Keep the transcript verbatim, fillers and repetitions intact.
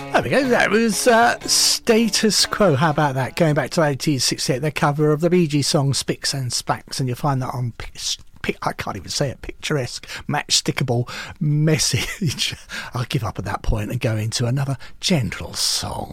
There we go. That was uh, Status Quo. How about that? Going back to eighteen sixty-eight, the cover of the Bee Gees song Spicks and Spacks, and you'll find that on Pic- I can't even say it. Picturesque, matchstickable message. I'll give up at that point and go into another gentle song.